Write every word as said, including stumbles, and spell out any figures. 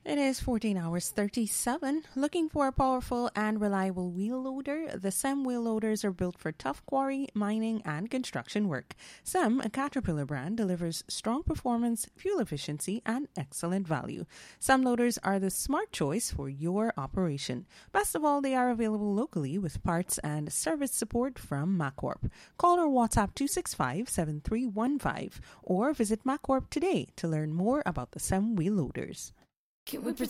It is fourteen hours thirty-seven. Looking for a powerful and reliable wheel loader? The S E M wheel loaders are built for tough quarry, mining, and construction work. S E M, a Caterpillar brand, delivers strong performance, fuel efficiency, and excellent value. S E M loaders are the smart choice for your operation. Best of all, they are available locally with parts and service support from MacCorp. Call or WhatsApp two six five, seven three one five or visit MacCorp today to learn more about the S E M wheel loaders. Can we